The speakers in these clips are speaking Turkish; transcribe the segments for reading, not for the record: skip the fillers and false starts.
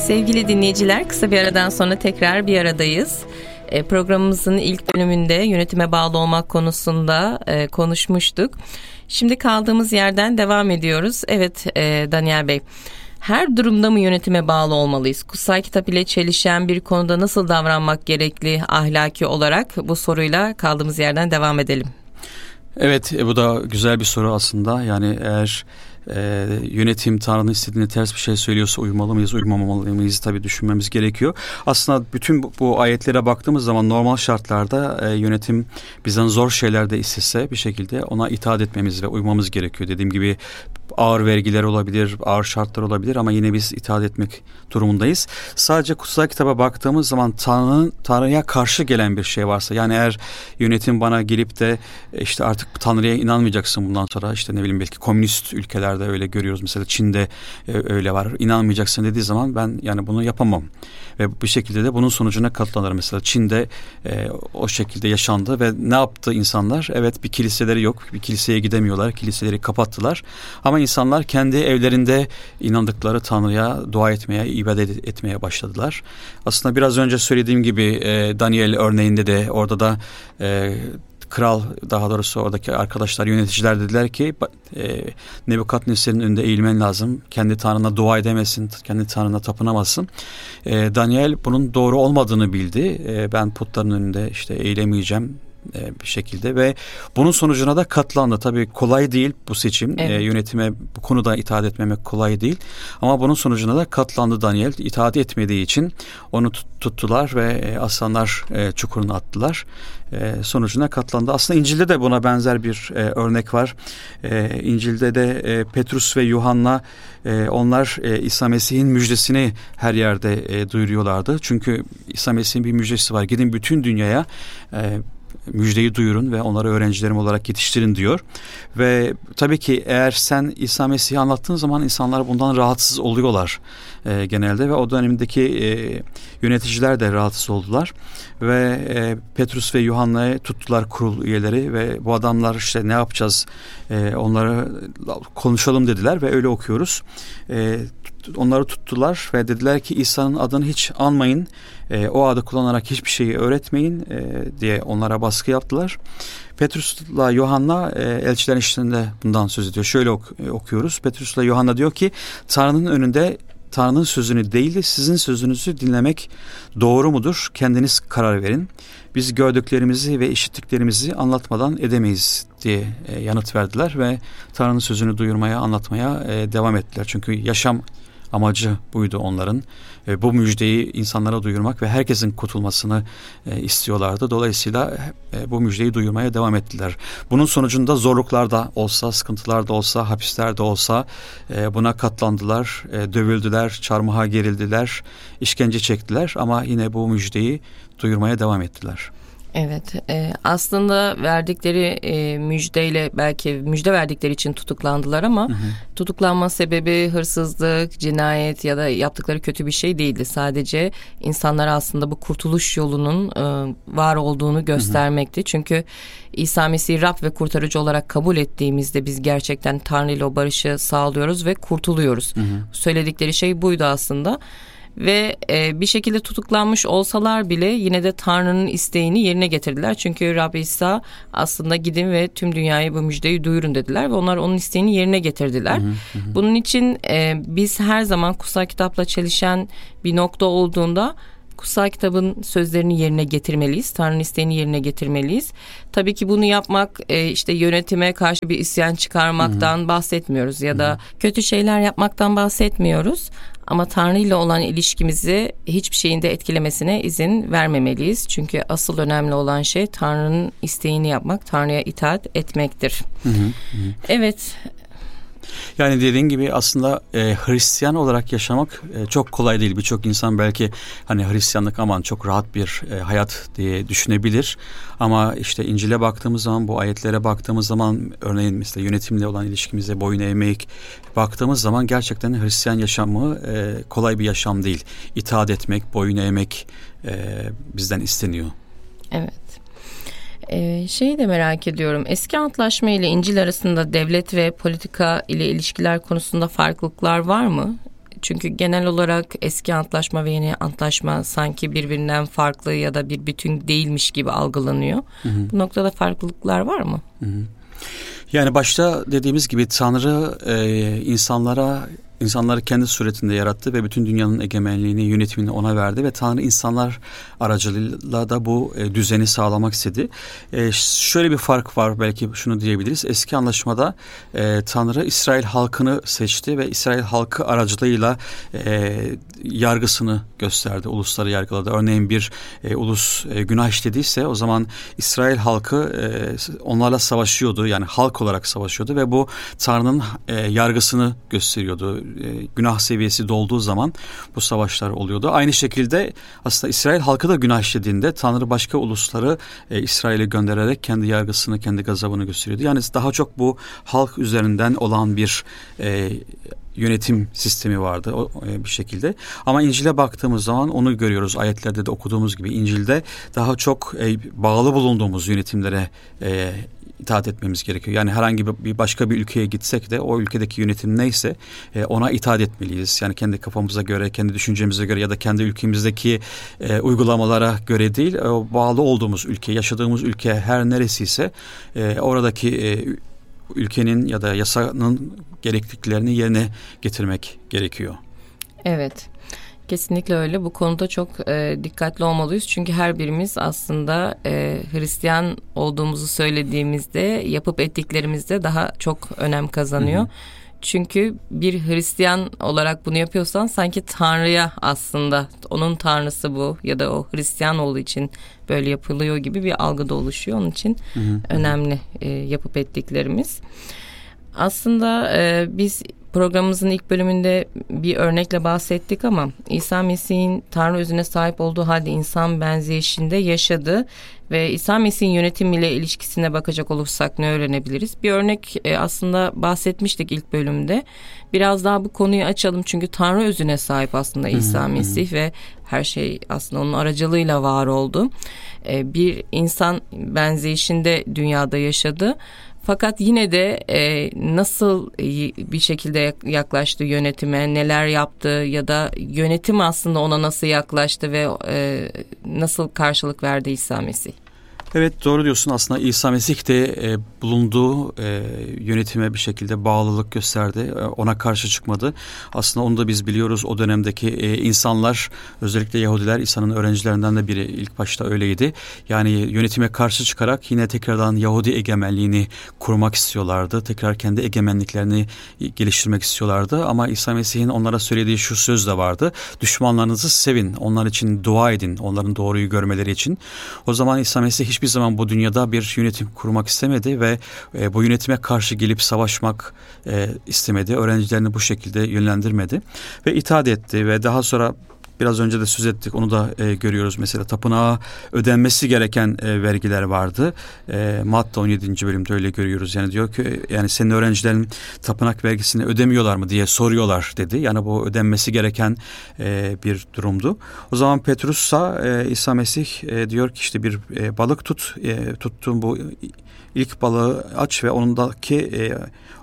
Sevgili dinleyiciler, kısa bir aradan sonra tekrar bir aradayız. Programımızın ilk bölümünde yönetime bağlı olmak konusunda konuşmuştuk. Şimdi kaldığımız yerden devam ediyoruz. Evet Daniel Bey, her durumda mı yönetime bağlı olmalıyız? Kutsal Kitap ile çelişen bir konuda nasıl davranmak gerekli ahlaki olarak? Bu soruyla kaldığımız yerden devam edelim. Evet, bu da güzel bir soru aslında. Yani eğer yönetim Tanrı'nın istediğine ters bir şey söylüyorsa uymalı mıyız, uymamalı mıyız tabii düşünmemiz gerekiyor. Aslında bütün bu ayetlere baktığımız zaman normal şartlarda yönetim bizden zor şeyler de istese bir şekilde ona itaat etmemiz ve uymamız gerekiyor. Dediğim gibi ağır vergiler olabilir, ağır şartlar olabilir ama yine biz itaat etmek durumundayız. Sadece kutsal kitaba baktığımız zaman Tanrı'ya karşı gelen bir şey varsa, yani eğer yönetim bana gelip de işte artık Tanrı'ya inanmayacaksın bundan sonra, işte ne bileyim belki komünist ülkelerde öyle görüyoruz, mesela Çin'de öyle var, inanmayacaksın dediği zaman ben yani bunu yapamam ve bir şekilde de bunun sonucuna katlanır. Mesela Çin'de o şekilde yaşandı ve ne yaptı insanlar? Evet, bir kiliseleri yok, bir kiliseye gidemiyorlar, kiliseleri kapattılar ama insanlar kendi evlerinde inandıkları Tanrı'ya dua etmeye, ibadet etmeye başladılar. Aslında biraz önce söylediğim gibi Daniel örneğinde de orada da kral, daha doğrusu oradaki arkadaşlar, yöneticiler dediler ki Nebukadnesar'ın önünde eğilmen lazım. Kendi Tanrı'na dua edemezsin, kendi Tanrı'na tapınamazsın. Daniel bunun doğru olmadığını bildi. Ben putların önünde işte eğilemeyeceğim bir şekilde ve bunun sonucuna da katlandı. Tabii kolay değil bu seçim. Evet. Yönetime bu konuda itaat etmemek kolay değil. Ama bunun sonucuna da katlandı Daniel. İtaat etmediği için onu tuttular ve aslanlar çukuruna attılar. Sonucuna katlandı. Aslında İncil'de de buna benzer bir örnek var. İncil'de de Petrus ve Yuhanna onlar İsa Mesih'in müjdesini her yerde duyuruyorlardı. Çünkü İsa Mesih'in bir müjdesi var. Gidin bütün dünyaya müjdeyi duyurun ve onları öğrencilerim olarak yetiştirin diyor. Ve tabii ki eğer sen İsa Mesih'i anlattığın zaman insanlar bundan rahatsız oluyorlar genelde ve o dönemdeki yöneticiler de rahatsız oldular. Ve Petrus ve Yuhanna'yı tuttular, kurul üyeleri, ve bu adamlar işte ne yapacağız, onları konuşalım dediler ve öyle okuyoruz. Onları tuttular ve dediler ki İsa'nın adını hiç anmayın, o adı kullanarak hiçbir şeyi öğretmeyin diye onlara baskı yaptılar. Petrus'la Yuhanna elçilerin işlerinde bundan söz ediyor. Şöyle okuyoruz. Petrus'la Yuhanna diyor ki Tanrı'nın önünde Tanrı'nın sözünü değil de sizin sözünüzü dinlemek doğru mudur? Kendiniz karar verin. Biz gördüklerimizi ve işittiklerimizi anlatmadan edemeyiz diye yanıt verdiler ve Tanrı'nın sözünü duyurmaya, anlatmaya devam ettiler. Çünkü yaşam amacı buydu onların. Bu müjdeyi insanlara duyurmak ve herkesin kurtulmasını istiyorlardı. Dolayısıyla bu müjdeyi duyurmaya devam ettiler. Bunun sonucunda zorluklar da olsa, sıkıntılar da olsa, hapisler de olsa buna katlandılar, dövüldüler, çarmıha gerildiler, işkence çektiler ama yine bu müjdeyi duyurmaya devam ettiler. Evet, aslında verdikleri müjdeyle, belki müjde verdikleri için tutuklandılar ama tutuklanma sebebi hırsızlık, cinayet ya da yaptıkları kötü bir şey değildi. Sadece insanlara aslında bu kurtuluş yolunun var olduğunu göstermekti. Çünkü İsa Mesih'i Rab ve kurtarıcı olarak kabul ettiğimizde biz gerçekten Tanrı ile o barışı sağlıyoruz ve kurtuluyoruz. Söyledikleri şey buydu aslında. Ve bir şekilde tutuklanmış olsalar bile yine de Tanrı'nın isteğini yerine getirdiler. Çünkü Rab İsa aslında gidin ve tüm dünyaya bu müjdeyi duyurun dediler ve onlar onun isteğini yerine getirdiler. Bunun için biz her zaman kutsal kitapla çelişen bir nokta olduğunda kutsal kitabın sözlerini yerine getirmeliyiz. Tanrı'nın isteğini yerine getirmeliyiz. Tabii ki bunu yapmak işte yönetime karşı bir isyan çıkarmaktan bahsetmiyoruz ya da kötü şeyler yapmaktan bahsetmiyoruz. Ama Tanrı ile olan ilişkimizi hiçbir şeyin de etkilemesine izin vermemeliyiz. Çünkü asıl önemli olan şey Tanrı'nın isteğini yapmak, Tanrı'ya itaat etmektir. Evet. Yani dediğin gibi aslında Hristiyan olarak yaşamak çok kolay değil. Birçok insan belki hani Hristiyanlık aman çok rahat bir hayat diye düşünebilir. Ama işte İncil'e baktığımız zaman, bu ayetlere baktığımız zaman, örneğin mesela yönetimle olan ilişkimize boyun eğmek baktığımız zaman gerçekten Hristiyan yaşamı kolay bir yaşam değil. İtaat etmek, boyun eğmek bizden isteniyor. Evet. Şeyi de merak ediyorum. Eski Antlaşma ile İncil arasında devlet ve politika ile ilişkiler konusunda farklılıklar var mı? Çünkü genel olarak eski antlaşma ve yeni antlaşma sanki birbirinden farklı ya da bir bütün değilmiş gibi algılanıyor. Bu noktada farklılıklar var mı? Yani başta dediğimiz gibi Tanrı insanları kendi suretinde yarattı ve bütün dünyanın egemenliğini, yönetimini ona verdi ve Tanrı insanlar aracılığıyla da bu düzeni sağlamak istedi. Şöyle bir fark var, belki şunu diyebiliriz. Eski anlaşmada Tanrı İsrail halkını seçti ve İsrail halkı aracılığıyla yargısını gösterdi, ulusları yargıladı. Örneğin bir ulus günah işlediyse o zaman İsrail halkı onlarla savaşıyordu, yani halk olarak savaşıyordu ve bu Tanrı'nın yargısını gösteriyordu. Günah seviyesi dolduğu zaman bu savaşlar oluyordu. Aynı şekilde aslında İsrail halkı da günah işlediğinde Tanrı başka ulusları İsrail'e göndererek kendi yargısını, kendi gazabını gösteriyordu. Yani daha çok bu halk üzerinden olan bir yönetim sistemi vardı bir şekilde. Ama İncil'e baktığımız zaman onu görüyoruz. Ayetlerde de okuduğumuz gibi İncil'de daha çok bağlı bulunduğumuz yönetimlere itaat etmemiz gerekiyor. Yani herhangi bir başka bir ülkeye gitsek de o ülkedeki yönetim neyse ona itaat etmeliyiz. Yani kendi kafamıza göre, kendi düşüncemize göre ya da kendi ülkemizdeki uygulamalara göre değil, bağlı olduğumuz ülke, yaşadığımız ülke her neresiyse oradaki ülkenin ya da yasanın gerekliliklerini yerine getirmek gerekiyor. Evet. Kesinlikle öyle. Bu konuda çok dikkatli olmalıyız. Çünkü her birimiz aslında Hristiyan olduğumuzu söylediğimizde yapıp ettiklerimizde daha çok önem kazanıyor. Çünkü bir Hristiyan olarak bunu yapıyorsan sanki Tanrı'ya, aslında onun Tanrısı bu ya da o Hristiyan olduğu için böyle yapılıyor gibi bir algı da oluşuyor. Onun için önemli yapıp ettiklerimiz. Aslında biz programımızın ilk bölümünde bir örnekle bahsettik ama İsa Mesih'in Tanrı özüne sahip olduğu halde insan benzeyişinde yaşadı ve İsa Mesih'in yönetimiyle ilişkisine bakacak olursak ne öğrenebiliriz? Bir örnek aslında bahsetmiştik ilk bölümde. Biraz daha bu konuyu açalım çünkü Tanrı özüne sahip aslında İsa Mesih ve her şey aslında onun aracılığıyla var oldu. Bir insan benzeyişinde dünyada yaşadı. Fakat yine de nasıl bir şekilde yaklaştı yönetime, neler yaptı ya da yönetim aslında ona nasıl yaklaştı ve nasıl karşılık verdi İsa Mesih? Evet, doğru diyorsun. Aslında İsa Mesih de bulunduğu yönetime bir şekilde bağlılık gösterdi. Ona karşı çıkmadı. Aslında onu da biz biliyoruz. O dönemdeki insanlar, özellikle Yahudiler, İsa'nın öğrencilerinden de biri ilk başta öyleydi. Yani yönetime karşı çıkarak yine tekrardan Yahudi egemenliğini kurmak istiyorlardı. Tekrar kendi egemenliklerini geliştirmek istiyorlardı. Ama İsa Mesih'in onlara söylediği şu söz de vardı. Düşmanlarınızı sevin, onlar için dua edin, onların doğruyu görmeleri için. O zaman İsa Mesih hiçbir zaman bu dünyada bir yönetim kurmak istemedi ve bu yönetime karşı gelip savaşmak istemedi. Öğrencilerini bu şekilde yönlendirmedi ve itaat etti ve daha sonra biraz önce de söz ettik, onu da görüyoruz. Mesela tapınağa ödenmesi gereken vergiler vardı. Matta 17. bölümde öyle görüyoruz. Yani diyor ki, yani senin öğrencilerin tapınak vergisini ödemiyorlar mı diye soruyorlar dedi. Yani bu ödenmesi gereken bir durumdu. O zaman Petrus'a İsa Mesih diyor ki işte bir balık tut. Tuttuğun bu ilk balığı aç ve onundaki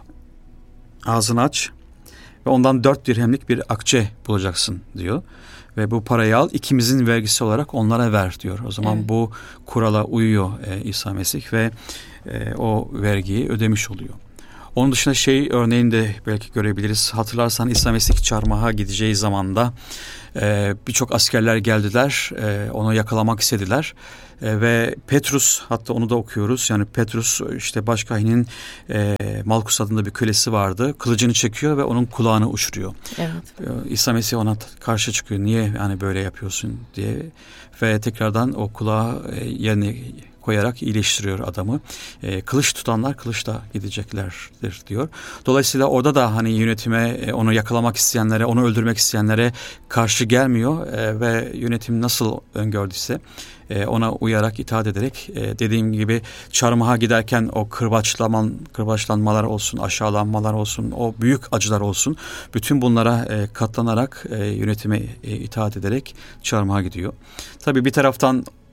ağzını aç ve ondan 4 dirhemlik bir akçe bulacaksın diyor. Ve bu parayı al, ikimizin vergisi olarak onlara ver diyor. O zaman bu kurala uyuyor İsa Mesih ve o vergiyi ödemiş oluyor. Onun dışında örneğini de belki görebiliriz. Hatırlarsan İsa Mesih çarmıha gideceği zamanda birçok askerler geldiler. Onu yakalamak istediler. Ve Petrus, hatta onu da okuyoruz. Yani Petrus işte başkahinin Malkus adında bir kölesi vardı. Kılıcını çekiyor ve onun kulağını uçuruyor. Evet. İsa Mesih ona karşı çıkıyor. Niye yani böyle yapıyorsun diye. Ve tekrardan o kulağı yerine koyarak iyileştiriyor adamı. Kılıç tutanlar kılıçla gideceklerdir diyor. Dolayısıyla orada da hani yönetime, onu yakalamak isteyenlere, onu öldürmek isteyenlere karşı gelmiyor ve yönetim nasıl öngördüyse ona uyarak, itaat ederek, dediğim gibi çarmıha giderken o kırbaçlanmalar olsun, aşağılanmalar olsun, o büyük acılar olsun, bütün bunlara katlanarak yönetime itaat ederek çarmıha gidiyor. Tabii bir taraftan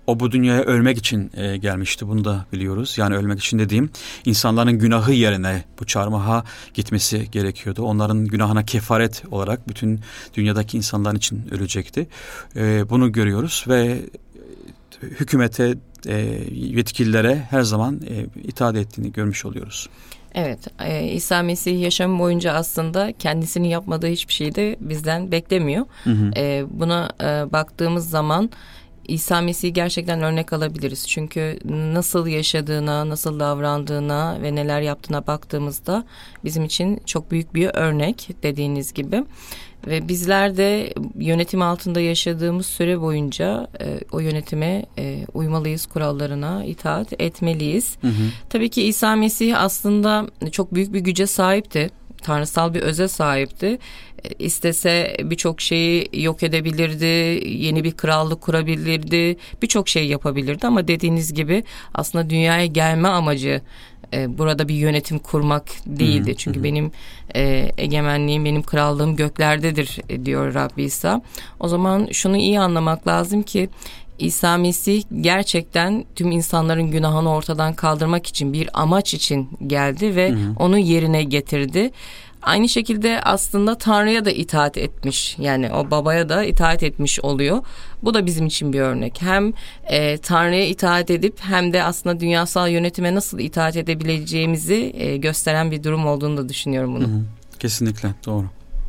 o bu dünyaya ölmek için gelmişti. Bunu da biliyoruz. Yani ölmek için dediğim, insanların günahı yerine bu çarmıha gitmesi gerekiyordu. Onların günahına kefaret olarak bütün dünyadaki insanların için ölecekti. Bunu görüyoruz ve hükümete, yetkililere her zaman itaat ettiğini görmüş oluyoruz. Evet, İsa Mesih yaşamı boyunca aslında kendisinin yapmadığı hiçbir şeyi de bizden beklemiyor. Hı hı. Buna baktığımız zaman İsa Mesih'i gerçekten örnek alabiliriz. Çünkü nasıl yaşadığına, nasıl davrandığına ve neler yaptığına baktığımızda bizim için çok büyük bir örnek, dediğiniz gibi. Ve bizler de yönetim altında yaşadığımız süre boyunca o yönetime uymalıyız, kurallarına itaat etmeliyiz. Hı hı. Tabii ki İsa Mesih aslında çok büyük bir güce sahipti. Tanrısal bir öze sahipti. İstese birçok şeyi yok edebilirdi, yeni bir krallık kurabilirdi, birçok şey yapabilirdi ama dediğiniz gibi aslında dünyaya gelme amacı burada bir yönetim kurmak değildi. Çünkü benim egemenliğim, benim krallığım göklerdedir diyor Rabbi İsa. O zaman şunu iyi anlamak lazım ki İsa Mesih gerçekten tüm insanların günahını ortadan kaldırmak için, bir amaç için geldi ve onu yerine getirdi. Aynı şekilde aslında Tanrı'ya da itaat etmiş, yani o babaya da itaat etmiş oluyor. Bu da bizim için bir örnek. Hem Tanrı'ya itaat edip hem de aslında dünyasal yönetime nasıl itaat edebileceğimizi gösteren bir durum olduğunu da düşünüyorum bunu. Hı hı. Kesinlikle doğru.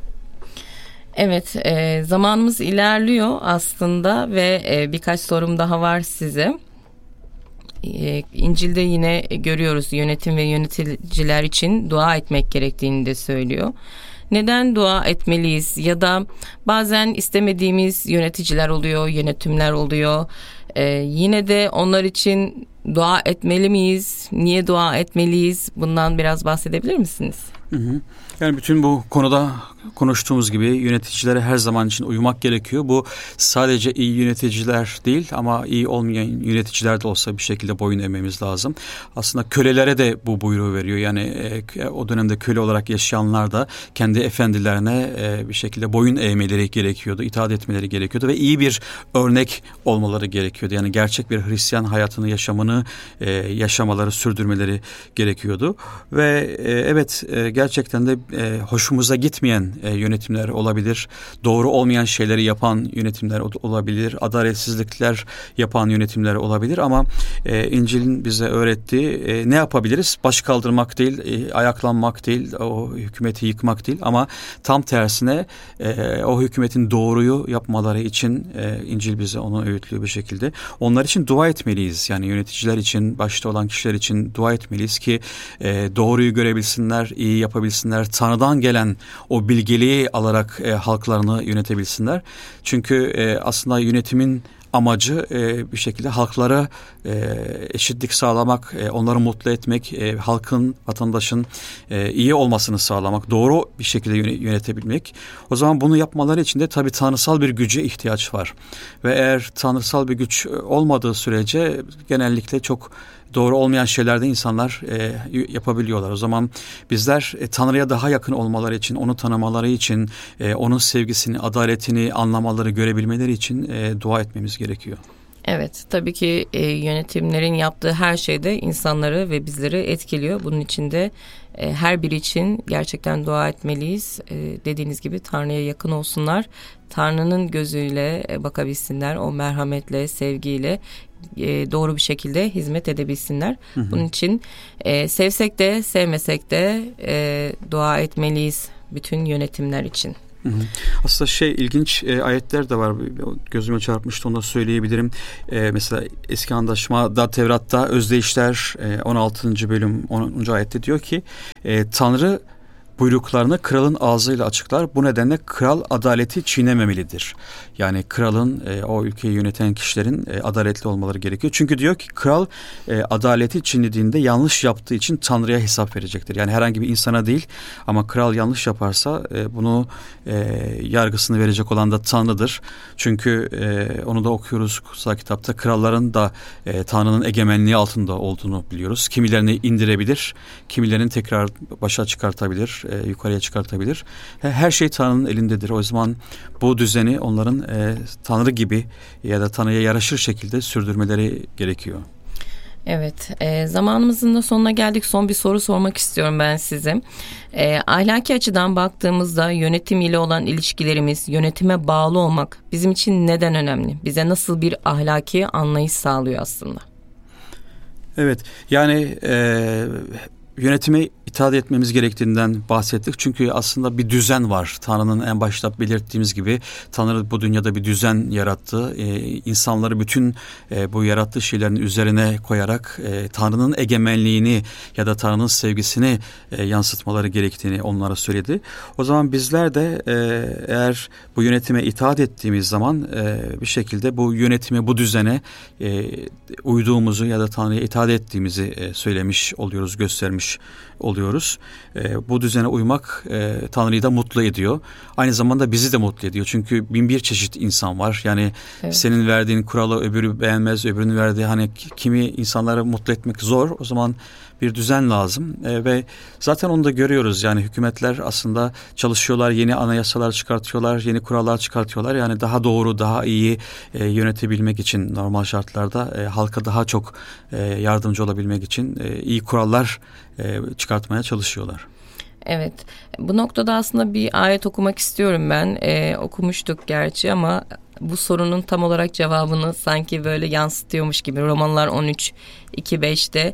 Evet, zamanımız ilerliyor aslında ve birkaç sorum daha var size. İncil'de yine görüyoruz, yönetim ve yöneticiler için dua etmek gerektiğini de söylüyor. Neden dua etmeliyiz? Ya da bazen istemediğimiz yöneticiler oluyor, yönetimler oluyor. Yine de onlar için dua etmeli miyiz? Niye dua etmeliyiz? Bundan biraz bahsedebilir misiniz? Hı hı. Yani bütün bu konuda konuştuğumuz gibi yöneticilere her zaman için uymak gerekiyor. Bu sadece iyi yöneticiler değil ama iyi olmayan yöneticiler de olsa bir şekilde boyun eğmemiz lazım. Aslında kölelere de bu buyruğu veriyor. Yani o dönemde köle olarak yaşayanlar da kendi efendilerine bir şekilde boyun eğmeleri gerekiyordu, itaat etmeleri gerekiyordu ve iyi bir örnek olmaları gerekiyordu. Yani gerçek bir Hristiyan hayatını, yaşamını yaşamaları, sürdürmeleri gerekiyordu. Ve evet, gerçekten de hoşumuza gitmeyen yönetimler olabilir. Doğru olmayan şeyleri yapan yönetimler olabilir. Adaletsizlikler yapan yönetimler olabilir ama İncil'in bize öğrettiği ne yapabiliriz? Baş kaldırmak değil, ayaklanmak değil, o hükümeti yıkmak değil ama tam tersine o hükümetin doğruyu yapmaları için İncil bize onu öğütlüyor bir şekilde. Onlar için dua etmeliyiz. Yani yöneticiler için, başta olan kişiler için dua etmeliyiz ki doğruyu görebilsinler, iyi yapabilsinler. Tanrı'dan gelen o bilgeliği alarak halklarını yönetebilsinler. Çünkü aslında yönetimin amacı bir şekilde halklara eşitlik sağlamak, onları mutlu etmek, halkın, vatandaşın iyi olmasını sağlamak, doğru bir şekilde yönetebilmek. O zaman bunu yapmaları için de tabii tanrısal bir güce ihtiyaç var. Ve eğer tanrısal bir güç olmadığı sürece genellikle çok doğru olmayan şeylerde insanlar yapabiliyorlar. O zaman bizler Tanrı'ya daha yakın olmaları için, onu tanımaları için, onun sevgisini, adaletini anlamaları, görebilmeleri için dua etmemiz gerekiyor. Evet, tabii ki yönetimlerin yaptığı her şeyde insanları ve bizleri etkiliyor. Bunun için de her biri için gerçekten dua etmeliyiz. Dediğiniz gibi Tanrı'ya yakın olsunlar. Tanrı'nın gözüyle bakabilsinler, o merhametle, sevgiyle doğru bir şekilde hizmet edebilsinler. Hı hı. Bunun için sevsek de sevmesek de dua etmeliyiz bütün yönetimler için. Hı hı. Aslında ilginç ayetler de var, gözüme çarpmıştı, onu da söyleyebilirim. Mesela Eski Antlaşma'da, Tevrat'ta Özdeyişler 16. bölüm 10. ayette diyor ki Tanrı buyruklarını kralın ağzıyla açıklar. Bu nedenle kral adaleti çiğnememelidir. Yani kralın, o ülkeyi yöneten kişilerin adaletli olmaları gerekiyor. Çünkü diyor ki kral adaleti çiğnediğinde yanlış yaptığı için Tanrı'ya hesap verecektir. Yani herhangi bir insana değil ama kral yanlış yaparsa bunu yargısını verecek olan da Tanrı'dır. Çünkü onu da okuyoruz kutsal kitapta. Kralların da Tanrı'nın egemenliği altında olduğunu biliyoruz. Kimilerini indirebilir, kimilerini tekrar başa çıkartabilir. yukarıya çıkartabilir. Her şey Tanrı'nın elindedir. O zaman bu düzeni onların Tanrı gibi ya da Tanrı'ya yaraşır şekilde sürdürmeleri gerekiyor. Evet, zamanımızın da sonuna geldik. Son bir soru sormak istiyorum ben size. Ahlaki açıdan baktığımızda yönetim ile olan ilişkilerimiz, yönetime bağlı olmak bizim için neden önemli? Bize nasıl bir ahlaki anlayış sağlıyor aslında? Evet, yani yönetime itaat etmemiz gerektiğinden bahsettik. Çünkü aslında bir düzen var. Tanrı'nın en başta belirttiğimiz gibi Tanrı bu dünyada bir düzen yarattı. İnsanları bütün bu yarattığı şeylerin üzerine koyarak Tanrı'nın egemenliğini ya da Tanrı'nın sevgisini yansıtmaları gerektiğini onlara söyledi. O zaman bizler de eğer bu yönetime itaat ettiğimiz zaman bir şekilde bu yönetime, bu düzene uyduğumuzu ya da Tanrı'ya itaat ettiğimizi söylemiş oluyoruz, göstermiş oluyoruz. Bu düzene uymak Tanrı'yı da mutlu ediyor. Aynı zamanda bizi de mutlu ediyor. Çünkü bin bir çeşit insan var. Yani senin verdiğin kuralı öbürü beğenmez, öbürünün verdiği hani kimi insanları mutlu etmek zor. O zaman bir düzen lazım ve zaten onu da görüyoruz. Yani hükümetler aslında çalışıyorlar, yeni anayasalar çıkartıyorlar, yeni kurallar çıkartıyorlar. Yani daha doğru, daha iyi yönetebilmek için normal şartlarda halka daha çok yardımcı olabilmek için iyi kurallar çıkartmaya çalışıyorlar. Evet, bu noktada aslında bir ayet okumak istiyorum ben. Okumuştuk gerçi ama bu sorunun tam olarak cevabını sanki böyle yansıtıyormuş gibi. Romalılar 13:2-5'te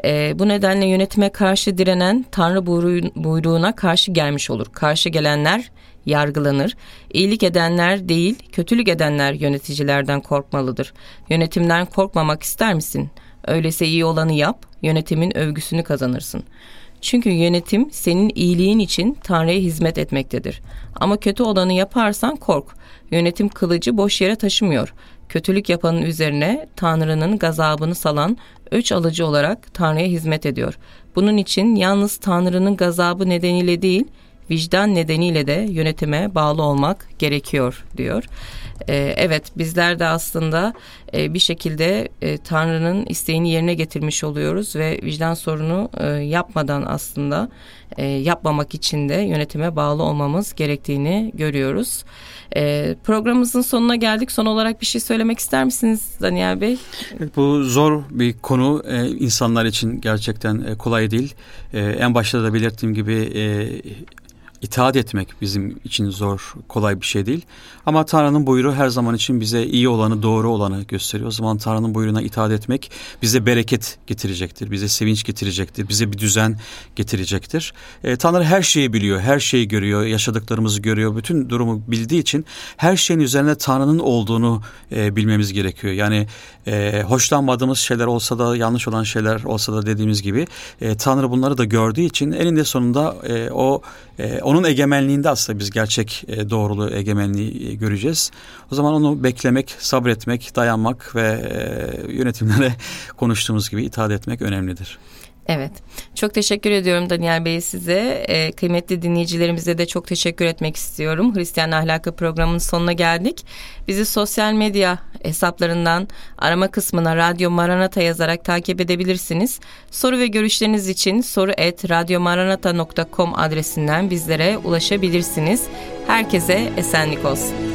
bu nedenle yönetime karşı direnen Tanrı buyruğuna karşı gelmiş olur. Karşı gelenler yargılanır. İyilik edenler değil, kötülük edenler yöneticilerden korkmalıdır. Yönetimden korkmamak ister misin? Öyleyse iyi olanı yap, yönetimin övgüsünü kazanırsın. Çünkü yönetim senin iyiliğin için Tanrı'ya hizmet etmektedir. Ama kötü olanı yaparsan kork. Yönetim kılıcı boş yere taşımıyor. Kötülük yapanın üzerine Tanrı'nın gazabını salan öç alıcı olarak Tanrı'ya hizmet ediyor. Bunun için yalnız Tanrı'nın gazabı nedeniyle değil, vicdan nedeniyle de yönetime bağlı olmak gerekiyor diyor. Evet, bizler de aslında bir şekilde Tanrı'nın isteğini yerine getirmiş oluyoruz ve vicdan sorunu yapmadan aslında yapmamak için de yönetime bağlı olmamız gerektiğini görüyoruz. Programımızın sonuna geldik. Son olarak bir şey söylemek ister misiniz Daniel Bey? Bu zor bir konu. İnsanlar için gerçekten kolay değil. En başta da belirttiğim gibi İtaat etmek bizim için zor, kolay bir şey değil. Ama Tanrı'nın buyruğu her zaman için bize iyi olanı, doğru olanı gösteriyor. O zaman Tanrı'nın buyruğuna itaat etmek bize bereket getirecektir, bize sevinç getirecektir, bize bir düzen getirecektir. Tanrı her şeyi biliyor, her şeyi görüyor, yaşadıklarımızı görüyor. Bütün durumu bildiği için her şeyin üzerine Tanrı'nın olduğunu bilmemiz gerekiyor. Yani hoşlanmadığımız şeyler olsa da, yanlış olan şeyler olsa da dediğimiz gibi Tanrı bunları da gördüğü için eninde sonunda onun egemenliğinde aslında biz gerçek doğruluğu, egemenliği göreceğiz. O zaman onu beklemek, sabretmek, dayanmak ve yönetimlere konuştuğumuz gibi itaat etmek önemlidir. Evet, çok teşekkür ediyorum Daniel Bey size. Kıymetli dinleyicilerimize de çok teşekkür etmek istiyorum. Hristiyan Ahlakı programının sonuna geldik. Bizi sosyal medya hesaplarından arama kısmına Radyo Maranata yazarak takip edebilirsiniz. Soru ve görüşleriniz için soru@radyomaranata.com adresinden bizlere ulaşabilirsiniz. Herkese esenlik olsun.